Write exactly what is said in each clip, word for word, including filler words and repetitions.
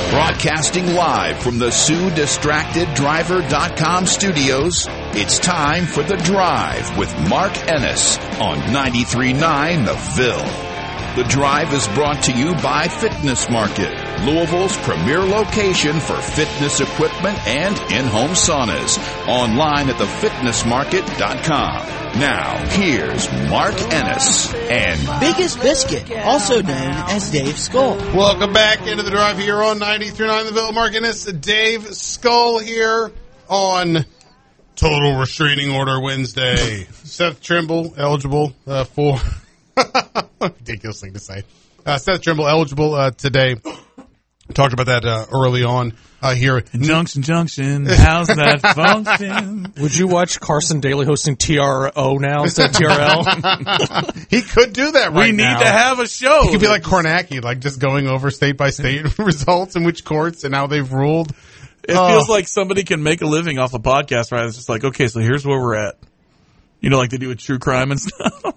Broadcasting live from the Sue Distracted Driver dot com studios, it's time for The Drive with Mark Ennis on ninety-three point nine The Ville. The Drive is brought to you by Fitness Market, Louisville's premier location for fitness equipment and in-home saunas. Online at the fitness market dot com. Now, here's Mark Ennis and Biggest Biscuit, also known as Dave Skull. Welcome back into The Drive here on ninety-three point nine The Ville. Mark Ennis, Dave Skull here on Total Restraining Order Wednesday. Seth Trimble eligible uh, for... ridiculous thing to say. Uh, Seth Trimble eligible uh, today. Talked about that uh, early on uh, here. Junction, Junction, how's that function? Would you watch Carson Daly hosting T R O now instead of T R L? He could do that right We need now. to have a show. He could be like Kornacki, like just going over state by state results and which courts and how they've ruled. It Oh. feels like somebody can make a living off a podcast, right? It's just like, okay, so here's where we're at. You know, like they do with true crime and stuff.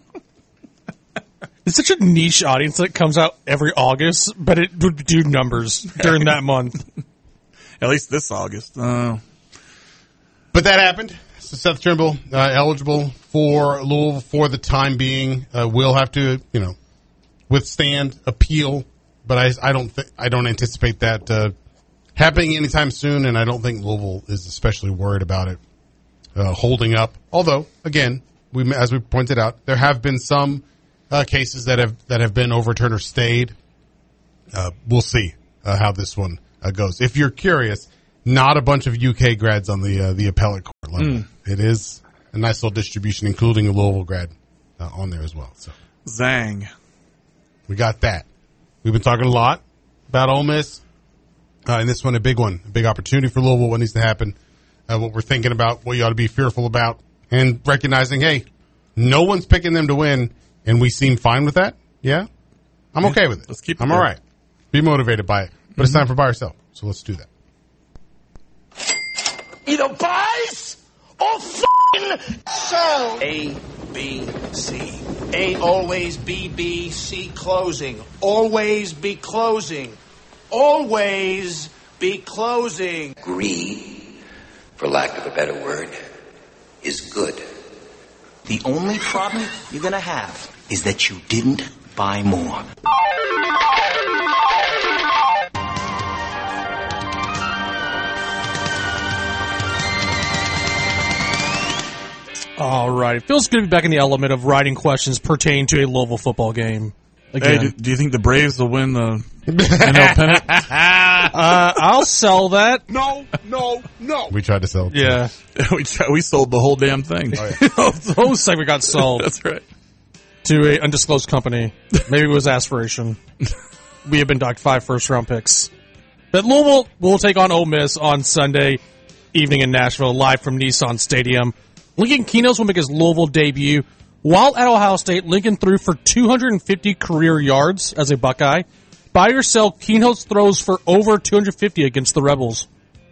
It's such a niche audience that comes out every August, but it would do numbers during that month. At least this August. Uh, But that happened. So Seth Trimble uh, eligible for Louisville for the time being. Uh, will have to, you know, withstand appeal, but I, I don't th- I don't anticipate that uh, happening anytime soon, and I don't think Louisville is especially worried about it uh, holding up. Although, again, we as we pointed out, there have been some uh, cases that have that have been overturned or stayed. Uh, we'll see uh, how this one uh, goes. If you're curious, not a bunch of U K grads on the uh, the appellate court level. Mm. It is a nice little distribution, including a Louisville grad uh, on there as well. So, Zang. We got that. We've been talking a lot about Ole Miss, uh, and this one a big one, a big opportunity for Louisville. What needs to happen, uh, what we're thinking about, what you ought to be fearful about, and recognizing, hey, no one's picking them to win, and we seem fine with that. Yeah, I'm okay with it. Let's keep it I'm there. all right. Be motivated by it, but mm-hmm. it's time for buy or sell. So let's do that. Either buys or f***ing sell. A, B, C. A, always B, B, C, closing. Always be closing. Always be closing. Greed, for lack of a better word, is good. The only problem you're going to have is that you didn't buy more. All right. It feels good to be back in the element of writing questions pertaining to a Louisville football game. Again. Hey, do, do you think the Braves will win the N L pennant? uh, I'll sell that. No, no, no. We tried to sell it. Yeah. we tried, we sold the whole damn thing. Oh, yeah. The whole segment got sold. That's right. To a undisclosed company. Maybe it was Aspiration. We have been docked five first-round picks. But Louisville will take on Ole Miss on Sunday evening in Nashville, live from Nissan Stadium. Lincoln Keno's will make his Louisville debut. While at Ohio State, Lincoln threw for two hundred fifty career yards as a Buckeye. Buy or sell, Keno's throws for over two hundred fifty against the Rebels.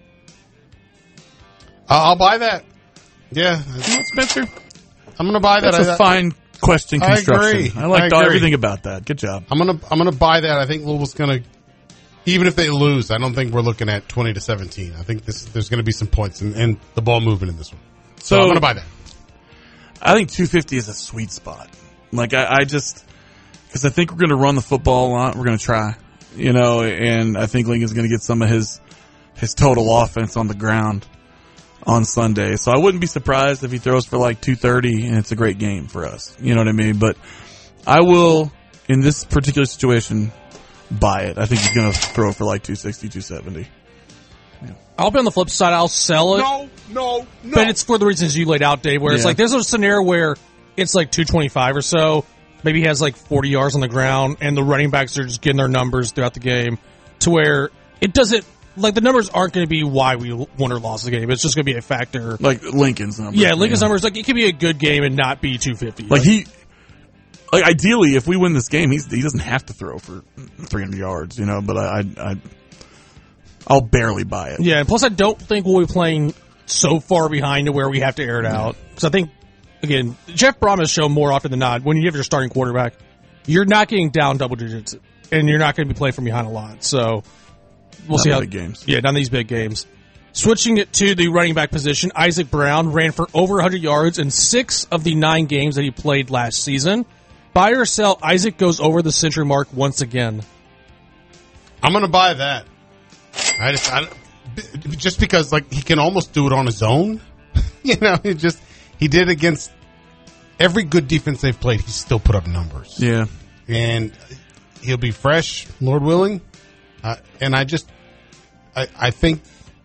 Uh, I'll buy that. Yeah. Spencer? I'm going to buy that. That's a I, fine question construction. I agree. I liked I agree. everything about that. Good job. I'm going to I'm going to buy that. I think Louisville's going to, even if they lose, I don't think we're looking at twenty to seventeen. I think this there's going to be some points and, and the ball moving in this one. So, so I'm going to buy that. I think two fifty is a sweet spot. Like, I, I just, because I think we're going to run the football a lot. We're going to try, you know, and I think Lincoln's going to get some of his his total offense on the ground on Sunday. So I wouldn't be surprised if he throws for like two thirty and it's a great game for us. You know what I mean? But I will, in this particular situation, buy it. I think he's going to throw for like two sixty, two seventy. Yeah. I'll be on the flip side. I'll sell it. No, no, no. But it's for the reasons you laid out, Dave, where yeah. it's like there's a scenario where it's like two twenty-five or so. Maybe he has like forty yards on the ground, and the running backs are just getting their numbers throughout the game to where it doesn't, like the numbers aren't going to be why we won or lost the game. It's just going to be a factor. Like Lincoln's numbers. Yeah, Lincoln's yeah. numbers. Like it could be a good game and not be two fifty. Like, like he, like ideally, if we win this game, he's, he doesn't have to throw for three hundred yards, you know, but I, I, I I'll barely buy it. Yeah, and plus I don't think we'll be playing so far behind to where we have to air it out. Because I think, again, Jeff Brom has shown more often than not, when you have your starting quarterback, you're not getting down double digits, and you're not going to be playing from behind a lot. So we'll Not see the how big games. Yeah, not these big games. Switching it to the running back position, Isaac Brown ran for over one hundred yards in six of the nine games that he played last season. Buy or sell, Isaac goes over the century mark once again. I'm going to buy that. I just, I, just because like he can almost do it on his own. You know, he just he did against every good defense they've played. He still put up numbers. Yeah, and he'll be fresh, Lord willing. Uh, and I just, I, I think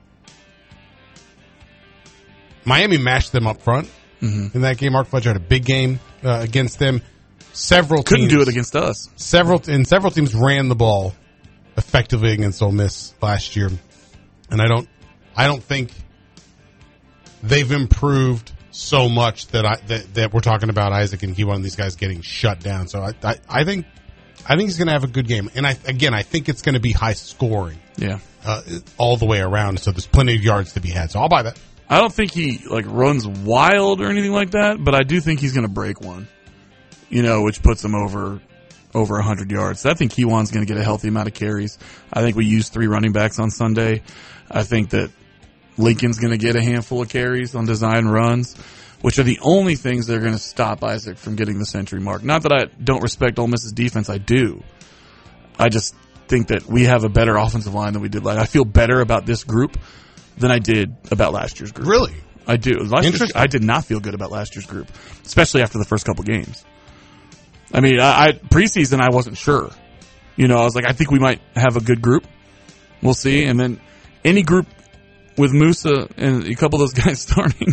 Miami mashed them up front mm-hmm. in that game. Mark Fletcher had a big game uh, against them. Several couldn't teams, do it against us. Several and several teams ran the ball effectively against Ole Miss last year, and I don't, I don't think they've improved so much that I that, that we're talking about Isaac and Keyone and these guys getting shut down. So I, I, I think, I think he's going to have a good game, and I again I think it's going to be high scoring. Yeah, uh, all the way around. So there's plenty of yards to be had. So I'll buy that. I don't think he like runs wild or anything like that, but I do think he's going to break one. You know, which puts him over over one hundred yards. So I think Keywone's going to get a healthy amount of carries. I think we used three running backs on Sunday. I think that Lincoln's going to get a handful of carries on design runs, which are the only things that are going to stop Isaac from getting the century mark. Not that I don't respect Ole Miss's defense. I do. I just think that we have a better offensive line than we did. Like I feel better about this group than I did about last year's group. Really? I do. Last year's, I did not feel good about last year's group, especially after the first couple games. I mean, I, I preseason I wasn't sure. You know, I was like, I think we might have a good group. We'll see. And then any group with Musa and a couple of those guys starting,